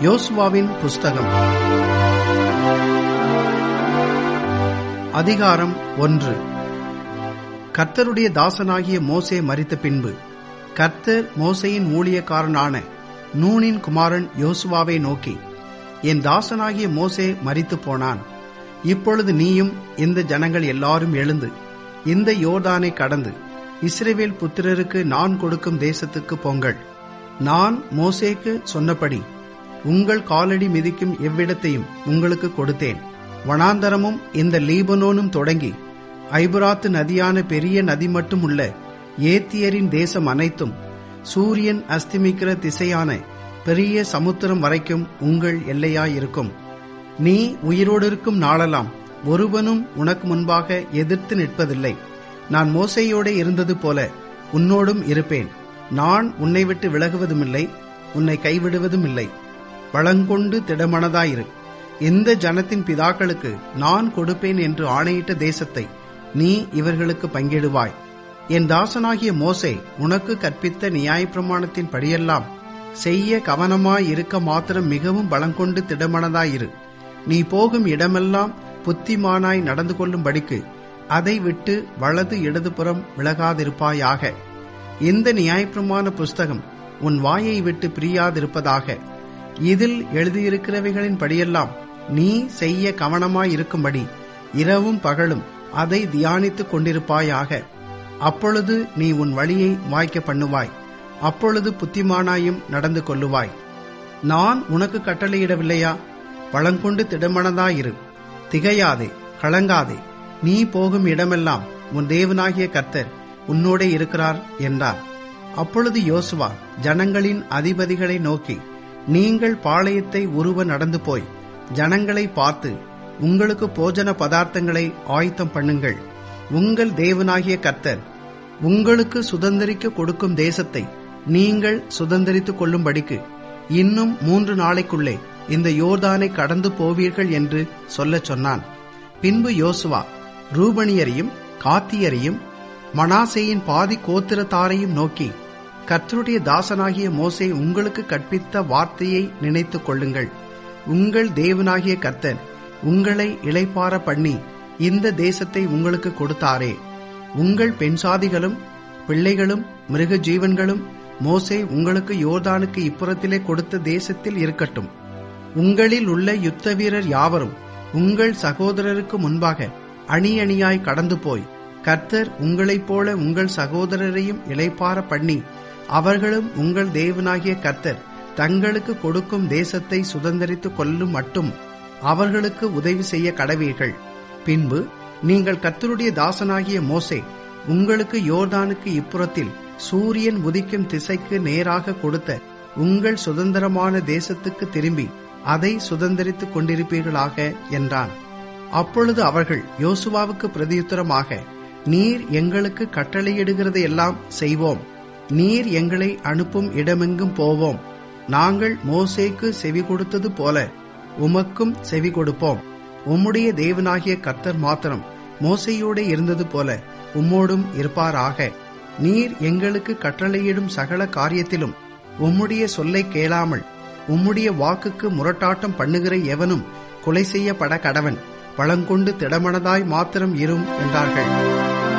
யோசுவாவின் புஸ்தகம் அதிகாரம் 1. கர்த்தருடைய தாசனாகிய மோசே மரித்த பின்பு கர்த்தர் மோசேயின் ஊழியக்காரனான நூனின் குமாரன் யோசுவாவை நோக்கி, என் தாசனாகிய மோசே மரித்து போனான். இப்பொழுது நீயும் இந்த ஜனங்கள் எல்லாரும் எழுந்து இந்த யோர்தானை கடந்து இஸ்ரவேல் புத்திரருக்கு நான் கொடுக்கும் தேசத்துக்கு போங்கள். நான் மோசேக்கு சொன்னபடி உங்கள் காலடி மிதிக்கும் எவ்விடத்தையும் உங்களுக்கு கொடுத்தேன். வனாந்தரமும் இந்த லீபனோனும் தொடங்கி ஐபராத்து நதியான பெரிய நதி மட்டும் உள்ள ஏத்தியரின் தேசம் அனைத்தும், சூரியன் அஸ்தமிக்கிற திசையான பெரிய சமுத்திரம் வரைக்கும் உங்கள் எல்லையாயிருக்கும். நீ உயிரோடு இருக்கும் நாளெல்லாம் ஒருவனும் உனக்கு முன்பாக எதிர்த்து நிற்பதில்லை. நான் மோசேயோடு இருந்தது போல உன்னோடும் இருப்பேன். நான் உன்னை விட்டு விலகுவதுமில்லை, உன்னை கைவிடுவதும் இல்லை. பலங்கொண்டு திடமனதாயிரு. இந்த ஜனத்தின் பிதாக்களுக்கு நான் கொடுப்பேன் என்று ஆணையிட்ட தேசத்தை நீ இவர்களுக்கு பங்கிடுவாய். என் தாசனாகிய மோசே உனக்கு கற்பித்த நியாயப்பிரமாணத்தின் படியெல்லாம் செய்ய கவனமாயிருக்க மாத்திரம் மிகவும் பலங்கொண்டு திடமனதாயிரு. நீ போகும் இடமெல்லாம் புத்திமானாய் நடந்து கொள்ளும்படிக்கு அதை விட்டு வலது இடதுபுறம் விலகாதிருப்பாயாக. இந்த நியாயப்பிரமாண புஸ்தகம் உன் வாயை விட்டு பிரியாதிருப்பதாக. இதில் எழுதியிருக்கிறவைகளின் படியெல்லாம் நீ செய்ய கவனமாயிருக்கும்படி இரவும் பகலும் அதை தியானித்துக் கொண்டிருப்பாயாக. அப்பொழுது நீ உன் வழியை வாய்க்க பண்ணுவாய். அப்பொழுது புத்திமானாயும் நடந்து கொள்ளுவாய். நான் உனக்கு கட்டளையிடவில்லையா? பலங்கொண்டு திடமனதாயிரு, திகையாதே, கலங்காதே. நீ போகும் இடமெல்லாம் உன் தேவனாகிய கர்த்தர் உன்னோடே இருக்கிறார் என்றார். அப்பொழுது யோசுவா ஜனங்களின் அதிபதிகளை நோக்கி, நீங்கள் பாளையத்தை உருவ நடந்து போய் ஜனங்களை பார்த்து உங்களுக்கு போஜன பதார்த்தங்களை ஆயத்தம் பண்ணுங்கள். உங்கள் தேவனாகிய கர்த்தர் உங்களுக்கு சுதந்தரிக்க கொடுக்கும் தேசத்தை நீங்கள் சுதந்தரித்துக் கொள்ளும்படிக்கு இன்னும் 3 நாளைக்குள்ளே இந்த யோர்தானை கடந்து போவீர்கள் என்று சொல்லச் சொன்னான். பின்பு யோசுவா ரூபனியரையும் காத்தியரையும் மனாசேயின் பாதி கோத்திரத்தாரையும் நோக்கி, கர்த்தருடைய தாசனாகிய மோசே உங்களுக்கு கற்பித்த வார்த்தையை நினைத்துக் கொள்ளுங்கள். உங்கள் தேவனாகிய கர்த்தர் உங்களை இளைப்பாற பண்ணி இந்த தேசத்தை உங்களுக்கு கொடுத்தாரே. உங்கள் பெண்சாதிகளும் பிள்ளைகளும் மிருக ஜீவன்களும் மோசே உங்களுக்கு யோர்தானுக்கு இப்புறத்திலே கொடுத்த தேசத்தில் இருக்கட்டும். உங்களில் உள்ள யுத்த வீரர் யாவரும் உங்கள் சகோதரருக்கு முன்பாக அணி அணியாய் கடந்து போய் கர்த்தர் உங்களைப் போல உங்கள் சகோதரரையும் இளைப்பாற பண்ணி அவர்களும் உங்கள் தேவனாகிய கர்த்தர் தங்களுக்கு கொடுக்கும் தேசத்தை சுதந்தரித்துக் கொள்ளும் மட்டும் அவர்களுக்கு உதவி செய்ய கடவீர்கள். பின்பு நீங்கள் கர்த்தருடைய தாசனாகிய மோசே உங்களுக்கு யோர்தானுக்கு இப்புறத்தில் சூரியன் உதிக்கும் திசைக்கு நேராக கொடுத்த உங்கள் சுதந்திரமான தேசத்துக்கு திரும்பி அதை சுதந்தரித்துக் கொண்டிருப்பீர்களாக என்றான். அப்பொழுது அவர்கள் யோசுவாவுக்கு பிரதியுத்தரமாக, நீர் எங்களுக்கு கட்டளையிடுகிறதை எல்லாம் செய்வோம். நீர் எங்களை அனுப்பும் இடமெங்கும் போவோம். நாங்கள் மோசேக்கு செவி கொடுத்தது போல உமக்கும் செவி கொடுப்போம். உம்முடைய தேவனாகிய கர்த்தர் மாத்திரம் மோசேயோடு இருந்தது போல உம்மோடும் இருப்பாராக. நீர் எங்களுக்கு கட்டளையிடும் சகல காரியத்திலும் உம்முடைய சொல்லை கேளாமல் உம்முடைய வாக்குக்கு முரட்டாட்டம் பண்ணுகிற எவனும் கொலை செய்யப்பட கடவன். பலங்கொண்டு திடமனதாய் மாத்திரம் இரும் என்றார்கள்.